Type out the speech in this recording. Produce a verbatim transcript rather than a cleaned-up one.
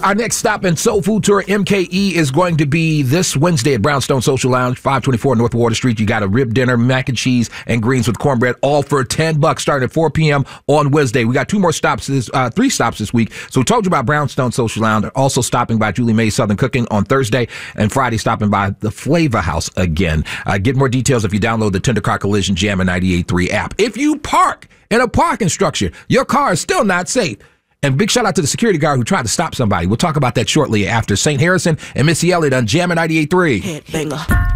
our next stop in Soul Food Tour M K E is going to be this Wednesday at Brownstone Social Lounge, five twenty-four North Water Street. You got a rib dinner, mac and cheese, and greens with cornbread, all for ten bucks, starting at four p.m. on Wednesday. We got two more stops, this, uh, three stops this week. So we told you about Brownstone Social Lounge. Also stopping by Julie Mae's Southern Cooking on Thursday, and Friday stopping by the Flavor House again. Uh, get more details if you download the Tender Car Collision Jammer ninety-eight point three app. If you park in a parking structure, your car is still not safe. And big shout out to the security guard who tried to stop somebody. We'll talk about that shortly after Saint Harrison and Missy Elliott on Jammer ninety-eight point three. Headbanger.